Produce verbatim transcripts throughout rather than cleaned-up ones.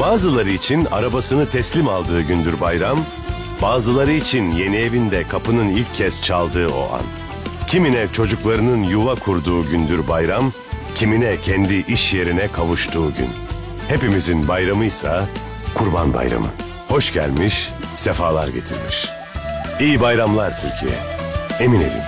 Bazıları için arabasını teslim aldığı gündür bayram, bazıları için yeni evinde kapının ilk kez çaldığı o an. Kimine çocuklarının yuva kurduğu gündür bayram, kimine kendi iş yerine kavuştuğu gün. Hepimizin bayramıysa Kurban Bayramı. Hoş gelmiş, sefalar getirmiş. İyi bayramlar Türkiye. Emin evim.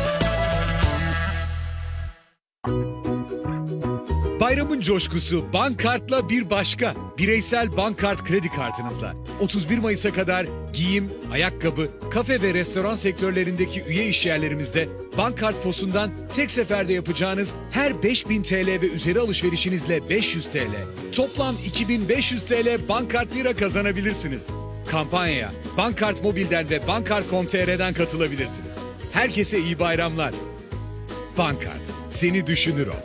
Bayramın coşkusu Bankkart'la bir başka. Bireysel Bankkart kredi kartınızla otuz bir Mayıs'a kadar giyim, ayakkabı, kafe ve restoran sektörlerindeki üye işyerlerimizde Bankkart Posu'ndan tek seferde yapacağınız her beş bin T L ve üzeri alışverişinizle beş yüz T L, toplam iki bin beş yüz T L Bankkart Lira kazanabilirsiniz. Kampanyaya Bankkart Mobil'den ve bankkart nokta com nokta t r'den katılabilirsiniz. Herkese iyi bayramlar. Bankkart, seni düşünür o.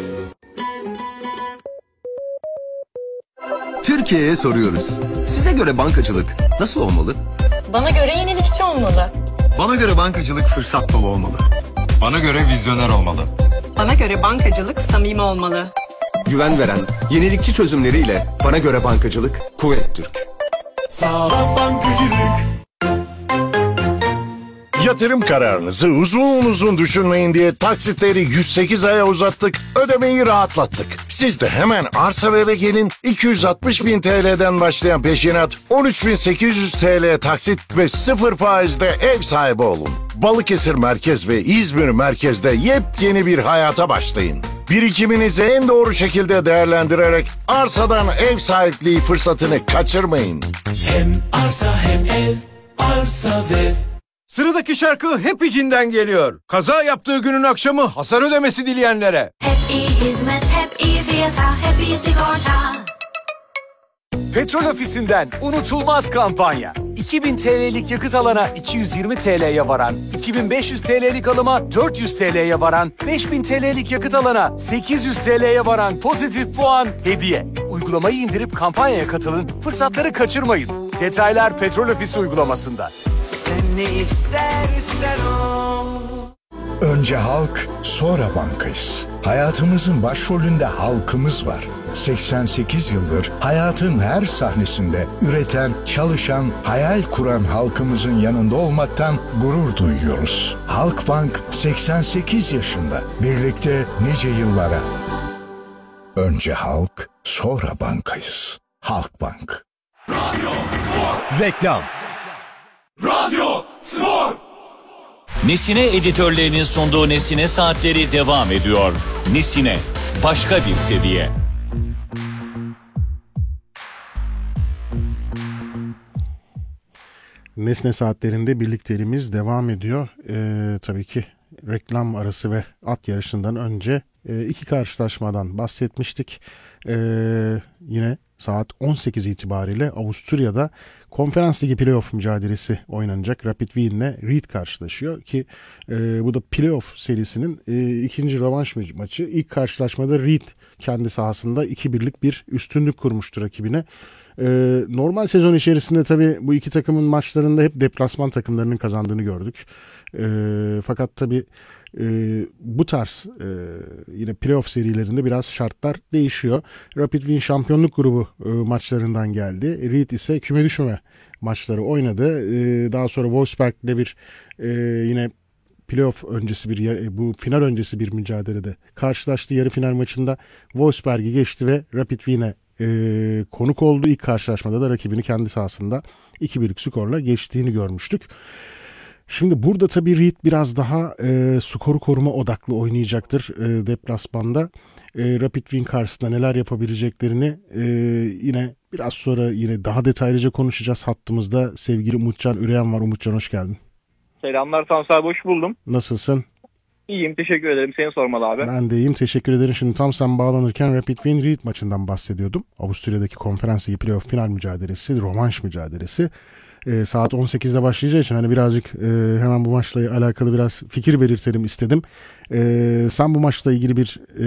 Türkiye'ye soruyoruz. Size göre bankacılık nasıl olmalı? Bana göre yenilikçi olmalı. Bana göre bankacılık fırsat dolu olmalı. Bana göre vizyoner olmalı. Bana göre bankacılık samimi olmalı. Güven veren, yenilikçi çözümleriyle bana göre bankacılık Kuvvet Türk. Sağlam bankacılık. Yatırım kararınızı uzun uzun düşünmeyin diye taksitleri yüz sekiz aya uzattık, ödemeyi rahatlattık. Siz de hemen arsa ve eve gelin, iki yüz altmış bin T L'den başlayan peşinat, on üç bin sekiz yüz T L taksit ve sıfır faizde ev sahibi olun. Balıkesir Merkez ve İzmir Merkez'de yepyeni bir hayata başlayın. Birikiminizi en doğru şekilde değerlendirerek arsadan ev sahipliği fırsatını kaçırmayın. Hem arsa hem ev, arsa ve... Sıradaki şarkı hep içinden geliyor. Kaza yaptığı günün akşamı hasar ödemesi dileyenlere. Hep iyi hizmet, hep iyi fiyata, hep iyi sigorta. Petrol Ofisi'nden unutulmaz kampanya. iki bin T L'lik yakıt alana iki yüz yirmi T L'ye varan, iki bin beş yüz T L'lik alıma dört yüz T L'ye varan, beş bin T L'lik yakıt alana sekiz yüz T L'ye varan pozitif puan hediye. Uygulamayı indirip kampanyaya katılın, fırsatları kaçırmayın. Detaylar Petrol Ofisi uygulamasında. Sen ne ister ister o. Önce halk, sonra bankayız. Hayatımızın başrolünde halkımız var. seksen sekiz yıldır hayatın her sahnesinde üreten, çalışan, hayal kuran halkımızın yanında olmaktan gurur duyuyoruz. Halkbank seksen sekiz yaşında. Birlikte nice yıllara. Önce halk, sonra bankayız. Halkbank. Radyo Spor. Reklam. Radyo Spor. Nesine editörlerinin sunduğu Nesine Saatleri devam ediyor. Nesine, başka bir seviye. Nesne Saatlerinde birlikteliğimiz devam ediyor. Ee, tabii ki reklam arası ve at yarışından önce e, iki karşılaşmadan bahsetmiştik. Ee, yine saat on sekiz itibariyle Avusturya'da Konferans Ligi playoff mücadelesi oynanacak. Rapid Wien'le Reed karşılaşıyor ki e, bu da playoff serisinin e, ikinci rövanş maçı. İlk karşılaşmada Reed kendi sahasında iki birlik bir üstünlük kurmuştu rakibine. Ee, normal sezon içerisinde tabii bu iki takımın maçlarında hep deplasman takımlarının kazandığını gördük. Ee, fakat tabii e, bu tarz e, yine playoff serilerinde biraz şartlar değişiyor. Rapid Wien şampiyonluk grubu e, maçlarından geldi. Reed ise küme düşme maçları oynadı. E, daha sonra Wolfsburg ile bir e, yine playoff öncesi bir bu final öncesi bir mücadelede karşılaştı. Yarı final maçında Wolfsburg'i geçti ve Rapid Wien'e e, konuk oldu. İlk karşılaşmada da rakibini kendi sahasında iki birlik skorla geçtiğini görmüştük. Şimdi burada tabii Reed biraz daha e, skoru koruma odaklı oynayacaktır e, deplasmanda. E, Rapid Wien karşısında neler yapabileceklerini e, yine biraz sonra yine daha detaylıca konuşacağız. Hattımızda sevgili Umutcan Üreyen var. Umutcan hoş geldin. Selamlar Tamsal, hoş buldum. Nasılsın? İyiyim, teşekkür ederim. Seni sormalı abi. Ben de iyiyim, teşekkür ederim. Şimdi tam sen bağlanırken Rapid Wien Reed maçından bahsediyordum. Avusturya'daki Konferans Ligi playoff final mücadelesi, rövanş mücadelesi. E, saat on sekizde başlayacağı için hani birazcık e, hemen bu maçla alakalı biraz fikir belirtelim istedim. E, sen bu maçla ilgili bir e,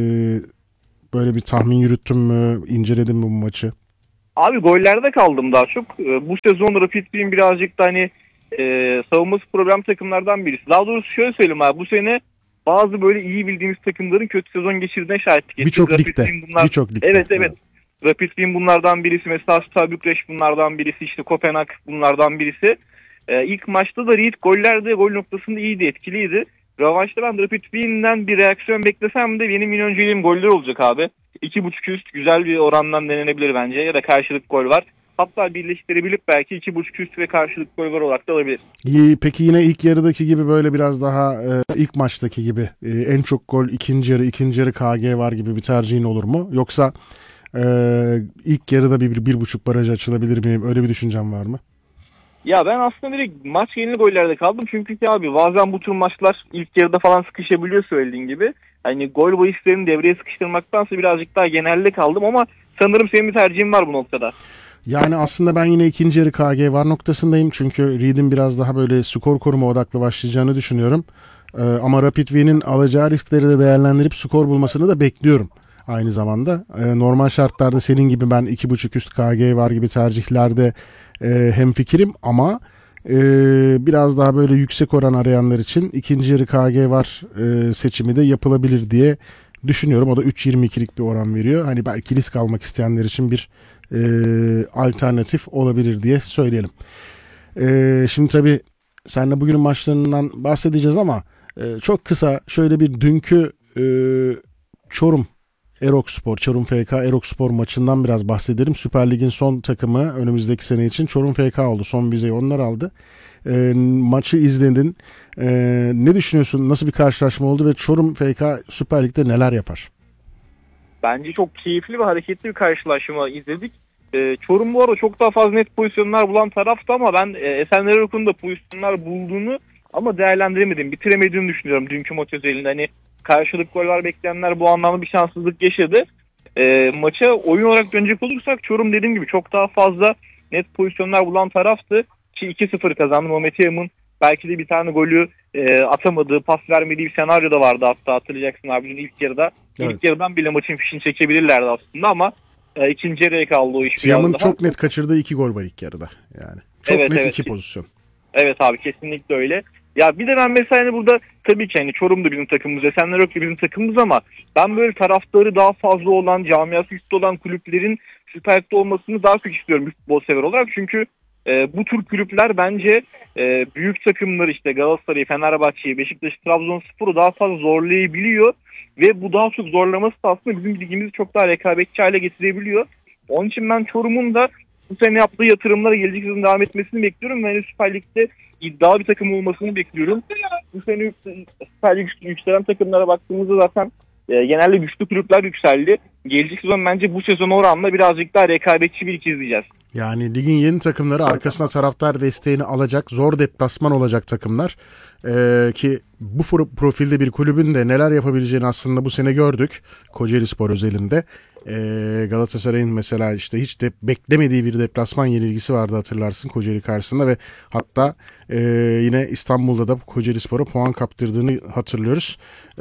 böyle bir tahmin yürüttün mü, inceledin mi bu maçı? Abi gollerde kaldım daha çok. E, bu sezon Rapid Wien birazcık da hani e, savunması problem takımlardan birisi. Daha doğrusu şöyle söyleyeyim abi, bu sene bazı böyle iyi bildiğimiz takımların kötü sezon geçirdiğine şahitlik ettik. Birçok ligde. Birçok ligde. Evet evet. Rapid Wien bunlardan birisi. Mesela Steaua Bükreş bunlardan birisi. İşte Kopenhag bunlardan birisi. Ee, ilk maçta da Reed gollerde, gol noktasında iyiydi, etkiliydi. Rövanşta ben Rapid Wien'den bir reaksiyon beklesem de benim yine önceliğim goller olacak abi. iki buçuk üst güzel bir orandan denenebilir bence. Ya da karşılık gol var. Hatta birleştirebilip belki iki buçuk üst ve karşılık gol var olarak da alabilir. İyi, peki yine ilk yarıdaki gibi böyle biraz daha e, ilk maçtaki gibi e, en çok gol ikinci yarı, ikinci yarı K G var gibi bir tercihin olur mu? Yoksa e, ilk yarıda bir, bir, bir buçuk baraj açılabilir miyim? Öyle bir düşüncem var mı? Ya ben aslında direkt maç geneli gollerde kaldım. Çünkü ki abi bazen bu tür maçlar ilk yarıda falan sıkışabiliyor söylediğin gibi. Hani gol bahislerini devreye sıkıştırmaktansa birazcık daha genelde kaldım ama sanırım senin bir tercihin var bu noktada. Yani aslında ben yine ikinci yarı K G var noktasındayım. Çünkü Reed'in biraz daha böyle skor koruma odaklı başlayacağını düşünüyorum. Ee, ama Rapid Wien'in alacağı riskleri de değerlendirip skor bulmasını da bekliyorum aynı zamanda. Ee, normal şartlarda senin gibi ben iki buçuk üst K G var gibi tercihlerde e, hemfikirim ama e, biraz daha böyle yüksek oran arayanlar için ikinci yarı K G var e, seçimi de yapılabilir diye düşünüyorum. O da üç yirmi ikilik bir oran veriyor. Hani belki risk almak isteyenler için bir e, alternatif olabilir diye söyleyelim. E, şimdi tabii seninle bugünün maçlarından bahsedeceğiz ama e, çok kısa şöyle bir dünkü e, Çorum Erokspor, Çorum F K Erokspor maçından biraz bahsedelim. Süper Lig'in son takımı önümüzdeki sene için Çorum F K oldu. Son vizeyi onlar aldı. E, maçı izledin. E, ne düşünüyorsun? Nasıl bir karşılaşma oldu ve Çorum F K Süper Lig'de neler yapar? Bence çok keyifli ve hareketli bir karşılaşma izledik. Ee, Çorum bu arada çok daha fazla net pozisyonlar bulan taraftı ama ben e, Esenler Erok'un da pozisyonlar bulduğunu ama değerlendiremedim, bitiremediğini düşünüyorum dünkü maç özelinde. Hani karşılık goller bekleyenler bu anlamda bir şanssızlık yaşadı. E, maça oyun olarak dönecek olursak Çorum dediğim gibi çok daha fazla net pozisyonlar bulan taraftı. Ki iki sıfır kazandı. Mehmet Yam'ın belki de bir tane golü e, atamadığı, pas vermediği bir senaryo da vardı hatta, hatırlayacaksın abi ilk yarıda. Evet. İlk yarıdan bile maçın fişini çekebilirlerdi aslında ama e, ikinci yarıya kaldı o iş. Yam'ın çok net kaçırdığı iki gol var ilk yarıda yani. Çok evet, net evet. iki pozisyon. Evet abi, kesinlikle öyle. Ya bir de ben mesela hani burada tabii ki hani Çorum da bizim takımımız, Esenler Erok da bizim takımımız ama ben böyle taraftarı daha fazla olan, camiası üstü olan kulüplerin Süper Lig'de olmasını daha çok istiyorum bir futbol sever olarak. Çünkü e, bu tür kulüpler bence e, büyük takımları işte Galatasaray'ı, Fenerbahçe'yi, Beşiktaş'ı, Trabzonspor'u daha fazla zorlayabiliyor. Ve bu daha çok zorlaması da aslında bizim ligimizi çok daha rekabetçi hale getirebiliyor. Onun için ben Çorum'un da bu sene yaptığı yatırımlara gelecek sezon devam etmesini bekliyorum. Ve Süper Lig'de iddialı bir takım olmasını bekliyorum. Bu sene Süper Lig yükselen takımlara baktığımızda zaten e, genelde güçlü kulüpler yükseldi. Gelecek sezon bence bu sezon oranla birazcık daha rekabetçi bir lig izleyeceğiz. Yani ligin yeni takımları arkasına taraftar desteğini alacak, zor deplasman olacak takımlar. Ee, ki bu profilde bir kulübün de neler yapabileceğini aslında bu sene gördük. Kocaelispor özelinde. Ee, Galatasaray'ın mesela işte hiç de beklemediği bir deplasman yenilgisi vardı, hatırlarsın, Kocaeli karşısında ve hatta e, yine İstanbul'da da Kocaelispor'a puan kaptırdığını hatırlıyoruz.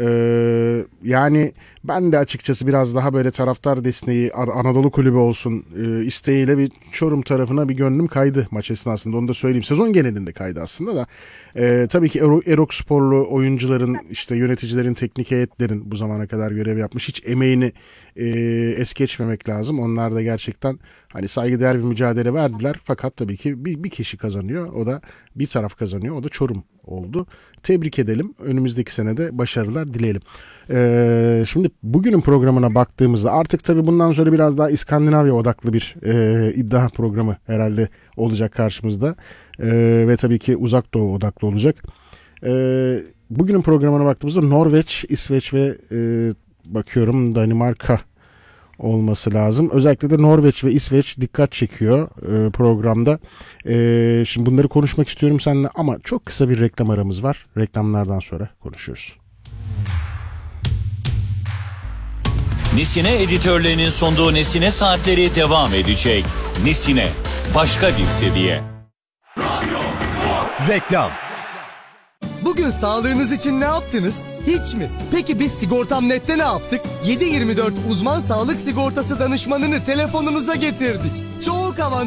Ee, yani ben de açıkçası biraz daha böyle taraftar desteği, Anadolu kulübü olsun e, isteğiyle bir Çorum tarafına bir gönlüm kaydı maç esnasında, onu da söyleyeyim. Sezon genelinde kaydı aslında da. E, tabii ki Eroksporlu oyuncuların, işte yöneticilerin, teknik heyetlerin bu zamana kadar görev yapmış, hiç emeğini e, es geçmemek lazım. Onlar da gerçekten hani saygıdeğer bir mücadele verdiler. Fakat tabii ki bir, bir kişi kazanıyor. O da bir taraf kazanıyor. O da Çorum oldu. Tebrik edelim. Önümüzdeki sene de başarılar dileyelim. Ee, şimdi bugünün programına baktığımızda artık tabii bundan sonra biraz daha İskandinavya odaklı bir e, iddia programı herhalde olacak karşımızda. E, ve tabii ki Uzak Doğu odaklı olacak. E, bugünün programına baktığımızda Norveç, İsveç ve e, bakıyorum Danimarka olması lazım. Özellikle de Norveç ve İsveç dikkat çekiyor e, programda. E, şimdi bunları konuşmak istiyorum seninle ama çok kısa bir reklam aramız var. Reklamlardan sonra konuşuyoruz. Nesine editörlerinin sunduğu Nesine Saatleri devam edecek. Nesine, başka bir seviye. Reklam. Bugün sağlığınız için ne yaptınız? Hiç mi? Peki biz Sigortam Net'te ne yaptık? yedi yirmi dört uzman sağlık sigortası danışmanını telefonunuza getirdik. Çok avantajlı.